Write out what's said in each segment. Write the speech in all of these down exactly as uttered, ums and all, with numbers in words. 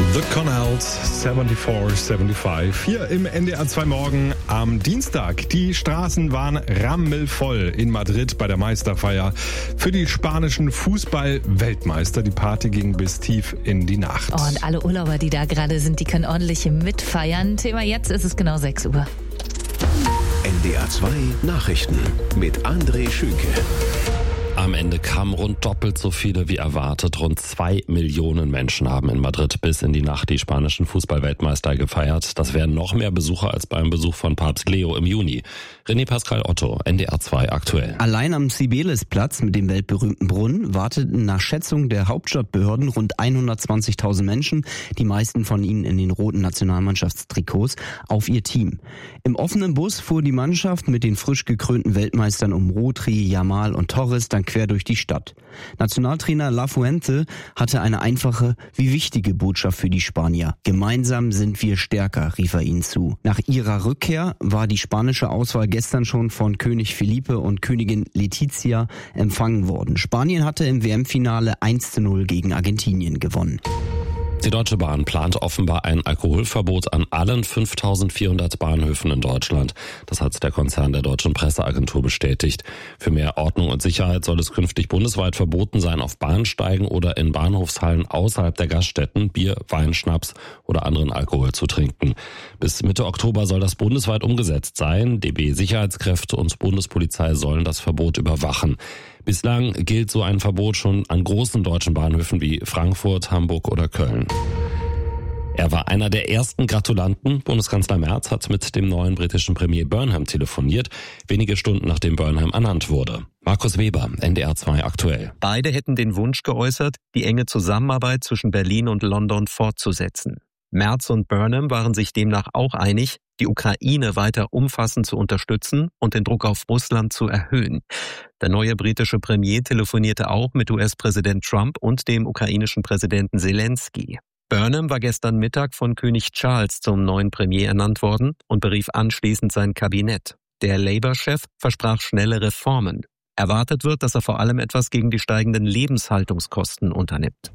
The Connells, vierundsiebzig fünfundsiebzig. Hier im N D R zwei Morgen am Dienstag. Die Straßen waren rammelvoll in Madrid bei der Meisterfeier für die spanischen Fußball-Weltmeister. Die Party ging bis tief in die Nacht. Oh, und alle Urlauber, die da gerade sind, die können ordentlich mitfeiern. Thema jetzt ist es genau sechs Uhr. N D R zwei Nachrichten mit André Schünke. Am Ende kamen rund doppelt so viele wie erwartet. Rund zwei Millionen Menschen haben in Madrid bis in die Nacht die spanischen Fußball-Weltmeister gefeiert. Das wären noch mehr Besucher als beim Besuch von Papst Leo im Juni. René Pascal Otto, N D R zwei aktuell. Allein am Cibeles-Platz mit dem weltberühmten Brunnen warteten nach Schätzung der Hauptstadtbehörden rund hundertzwanzigtausend Menschen, die meisten von ihnen in den roten Nationalmannschaftstrikots, auf ihr Team. Im offenen Bus fuhr die Mannschaft mit den frisch gekrönten Weltmeistern um Rodri, Yamal und Torres dann quer durch die Stadt. Nationaltrainer Lafuente hatte eine einfache wie wichtige Botschaft für die Spanier. Gemeinsam sind wir stärker, rief er ihnen zu. Nach ihrer Rückkehr war die spanische Auswahl gestern schon von König Felipe und Königin Letizia empfangen worden. Spanien hatte im W M-Finale eins zu null gegen Argentinien gewonnen. Die Deutsche Bahn plant offenbar ein Alkoholverbot an allen fünftausendvierhundert Bahnhöfen in Deutschland. Das hat der Konzern der Deutschen Presseagentur bestätigt. Für mehr Ordnung und Sicherheit soll es künftig bundesweit verboten sein, auf Bahnsteigen oder in Bahnhofshallen außerhalb der Gaststätten Bier, Wein, Schnaps oder anderen Alkohol zu trinken. Bis Mitte Oktober soll das bundesweit umgesetzt sein. D B-Sicherheitskräfte und Bundespolizei sollen das Verbot überwachen. Bislang gilt so ein Verbot schon an großen deutschen Bahnhöfen wie Frankfurt, Hamburg oder Köln. Er war einer der ersten Gratulanten. Bundeskanzler Merz hat mit dem neuen britischen Premier Burnham telefoniert, wenige Stunden nachdem Burnham ernannt wurde. Markus Weber, N D R zwei aktuell. Beide hätten den Wunsch geäußert, die enge Zusammenarbeit zwischen Berlin und London fortzusetzen. Merz und Burnham waren sich demnach auch einig, die Ukraine weiter umfassend zu unterstützen und den Druck auf Russland zu erhöhen. Der neue britische Premier telefonierte auch mit U S-Präsident Trump und dem ukrainischen Präsidenten Zelensky. Burnham war gestern Mittag von König Charles zum neuen Premier ernannt worden und berief anschließend sein Kabinett. Der Labour-Chef versprach schnelle Reformen. Erwartet wird, dass er vor allem etwas gegen die steigenden Lebenshaltungskosten unternimmt.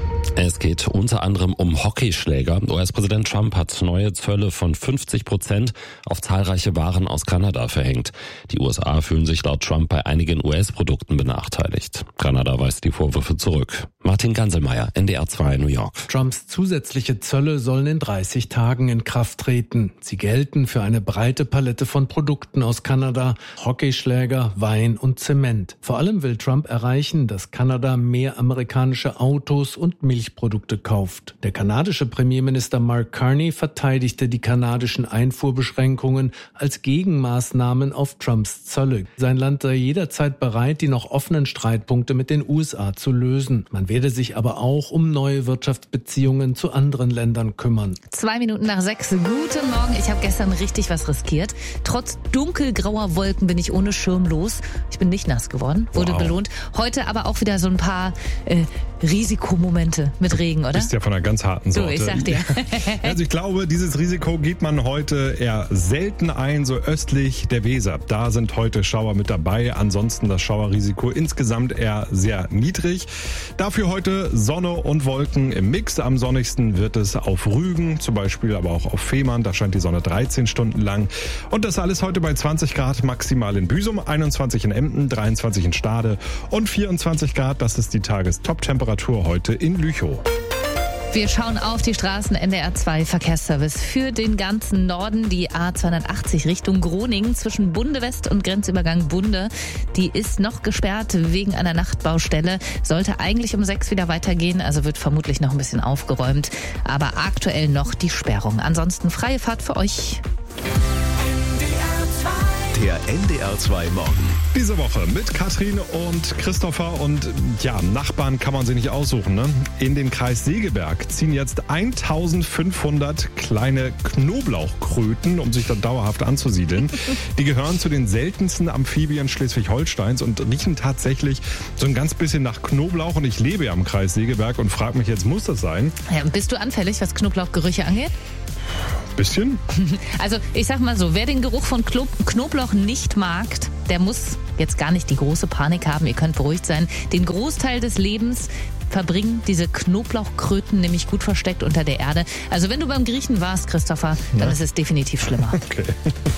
Es geht unter anderem um Hockeyschläger. U S-Präsident Trump hat neue Zölle von fünfzig Prozent auf zahlreiche Waren aus Kanada verhängt. Die U S A fühlen sich laut Trump bei einigen U S-Produkten benachteiligt. Kanada weist die Vorwürfe zurück. Martin Ganselmeier, N D R zwei, New York. Trumps zusätzliche Zölle sollen in dreißig Tagen in Kraft treten. Sie gelten für eine breite Palette von Produkten aus Kanada, Hockeyschläger, Wein und Zement. Vor allem will Trump erreichen, dass Kanada mehr amerikanische Autos und Milchprodukte kauft. Der kanadische Premierminister Mark Carney verteidigte die kanadischen Einfuhrbeschränkungen als Gegenmaßnahmen auf Trumps Zölle. Sein Land sei jederzeit bereit, die noch offenen Streitpunkte mit den U S A zu lösen. Man werde sich aber auch um neue Wirtschaftsbeziehungen zu anderen Ländern kümmern. Zwei Minuten nach sechs. Guten Morgen. Ich habe gestern richtig was riskiert. Trotz dunkelgrauer Wolken bin ich ohne Schirm los. Ich bin nicht nass geworden, wurde Wow. belohnt. Heute aber auch wieder so ein paar äh, Risikomomente mit Regen, oder? Du bist ja von einer ganz harten Sorte. Du, ich sag dir. Also ich glaube, dieses Risiko geht man heute eher selten ein, so östlich der Weser. Da sind heute Schauer mit dabei. Ansonsten das Schauerrisiko insgesamt eher sehr niedrig. Dafür heute Sonne und Wolken im Mix. Am sonnigsten wird es auf Rügen, zum Beispiel aber auch auf Fehmarn. Da scheint die Sonne dreizehn Stunden lang. Und das alles heute bei zwanzig Grad maximal in Büsum, einundzwanzig in Emden, dreiundzwanzig in Stade und vierundzwanzig Grad. Das ist die Tagestop-Temperatur heute in Lüchow. Wir schauen auf die Straßen. N D R zwei Verkehrsservice für den ganzen Norden. Die A zweihundertachtzig Richtung Groningen zwischen Bunde West und Grenzübergang Bunde. Die ist noch gesperrt wegen einer Nachtbaustelle. Sollte eigentlich um sechs wieder weitergehen, also wird vermutlich noch ein bisschen aufgeräumt. Aber aktuell noch die Sperrung. Ansonsten freie Fahrt für euch. Der N D R zwei Morgen. Diese Woche mit Katrin und Christopher und ja, Nachbarn kann man sich nicht aussuchen, ne? In den Kreis Segeberg ziehen jetzt eintausendfünfhundert kleine Knoblauchkröten, um sich da dauerhaft anzusiedeln. Die gehören zu den seltensten Amphibien Schleswig-Holsteins und riechen tatsächlich so ein ganz bisschen nach Knoblauch. Und ich lebe ja im Kreis Segeberg und frage mich jetzt, muss das sein? Ja, bist du anfällig, was Knoblauchgerüche angeht? Bisschen? Also ich sag mal so, wer den Geruch von Klo- Knoblauch nicht mag, der muss jetzt gar nicht die große Panik haben. Ihr könnt beruhigt sein. Den Großteil des Lebens verbringen diese Knoblauchkröten nämlich gut versteckt unter der Erde. Also wenn du beim Griechen warst, Christopher, dann ja. ist es definitiv schlimmer. Okay.